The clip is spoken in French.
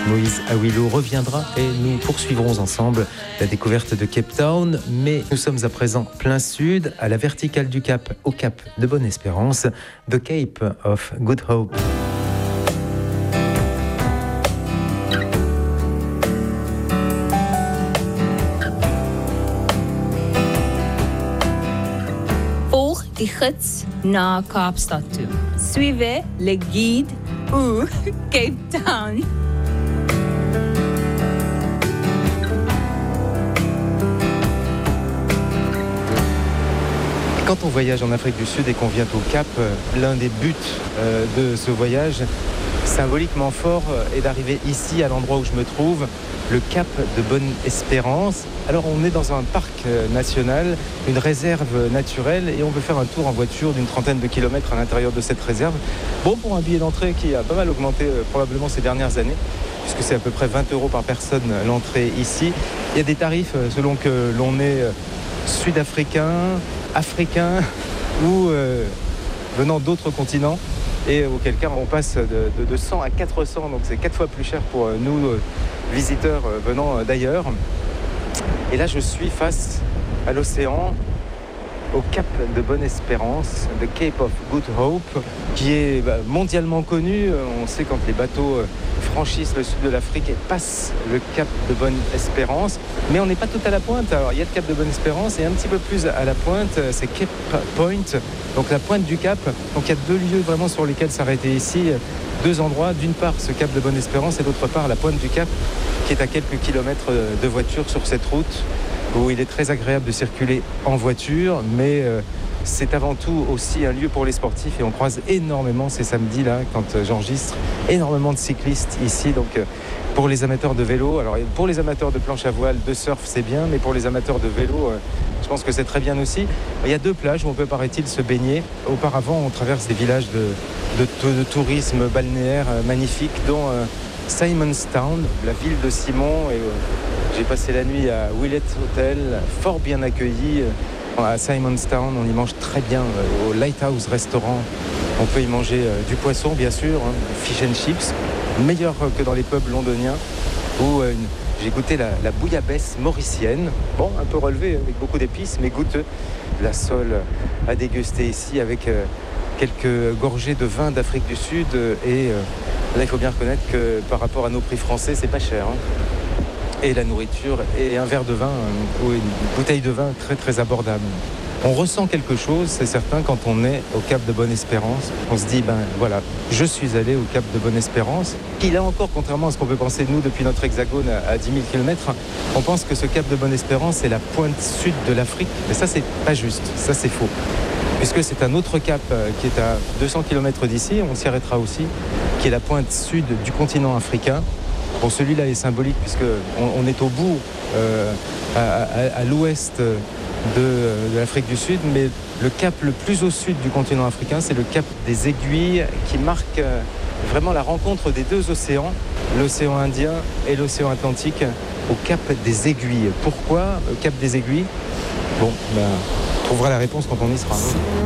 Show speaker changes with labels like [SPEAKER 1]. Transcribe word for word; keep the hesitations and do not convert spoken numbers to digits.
[SPEAKER 1] Moïse Awilo reviendra et nous poursuivrons ensemble la découverte de Cape Town. Mais nous sommes à présent plein sud, à la verticale du Cap, au Cap de Bonne-Espérance, The Cape of Good Hope.
[SPEAKER 2] Volg die gids na Kaapstad toe. Suivez le guide ou Cape Town.
[SPEAKER 1] Quand on voyage en Afrique du Sud et qu'on vient au Cap, l'un des buts de ce voyage, symboliquement fort, est d'arriver ici, à l'endroit où je me trouve, le Cap de Bonne-Espérance. Alors on est dans un parc national, une réserve naturelle, et on peut faire un tour en voiture d'une trentaine de kilomètres à l'intérieur de cette réserve. Bon, pour un billet d'entrée qui a pas mal augmenté probablement ces dernières années, puisque c'est à peu près vingt euros par personne l'entrée ici. Il y a des tarifs selon que l'on est sud-africain, africains ou euh, venant d'autres continents, et auquel cas on passe de, de, de cent à quatre cents, donc c'est quatre fois plus cher pour nous euh, visiteurs euh, venant d'ailleurs. Et là je suis face à l'océan, au Cap de Bonne-Espérance, the Cape of Good Hope, qui est bah, mondialement connu. On sait quand les bateaux euh, franchissent le sud de l'Afrique et passent le Cap de Bonne-Espérance. Mais on n'est pas tout à la pointe. Alors il y a le Cap de Bonne-Espérance et un petit peu plus à la pointe, c'est Cape Point, donc la pointe du Cap. Donc il y a deux lieux vraiment sur lesquels s'arrêter ici, deux endroits. D'une part ce Cap de Bonne-Espérance et d'autre part la pointe du Cap, qui est à quelques kilomètres de voiture sur cette route, où il est très agréable de circuler en voiture, mais euh, c'est avant tout aussi un lieu pour les sportifs, et on croise énormément ces samedis-là, quand euh, j'enregistre, énormément de cyclistes ici. Donc euh, pour les amateurs de vélo, alors pour les amateurs de planche à voile, de surf, c'est bien, mais pour les amateurs de vélo, euh, je pense que c'est très bien aussi. Il y a deux plages où on peut, paraît-il, se baigner. Auparavant, on traverse des villages de, de, de tourisme balnéaire euh, magnifiques, dont euh, Simonstown, la ville de Simon, et euh, j'ai passé la nuit à Willett Hotel, fort bien accueilli. À Simonstown, on y mange très bien, au Lighthouse Restaurant. On peut y manger du poisson, bien sûr, hein, fish and chips, meilleur que dans les pubs londoniens, où euh, j'ai goûté la, la bouillabaisse mauricienne. Bon, un peu relevée, avec beaucoup d'épices, mais goûteux. La sole à déguster ici, avec euh, quelques gorgées de vin d'Afrique du Sud. Et euh, là, il faut bien reconnaître que par rapport à nos prix français, c'est pas cher, hein. Et la nourriture et un verre de vin ou une bouteille de vin très très abordable. On ressent quelque chose, c'est certain, quand on est au Cap de Bonne-Espérance. On se dit, ben voilà, je suis allé au Cap de Bonne-Espérance. Et là encore, contrairement à ce qu'on peut penser de nous depuis notre hexagone à dix mille kilomètres, on pense que ce Cap de Bonne-Espérance est la pointe sud de l'Afrique. Mais ça, c'est pas juste, ça c'est faux. Puisque c'est un autre cap qui est à deux cents kilomètres d'ici, on s'y arrêtera aussi, qui est la pointe sud du continent africain. Bon, celui-là est symbolique puisqu'on on est au bout, euh, à, à, à l'ouest de, de l'Afrique du Sud, mais le cap le plus au sud du continent africain, c'est le cap des Aiguilles, qui marque vraiment la rencontre des deux océans, l'océan Indien et l'océan Atlantique, au cap des Aiguilles. Pourquoi le cap des Aiguilles? Bon, ben, on trouvera la réponse quand on y sera.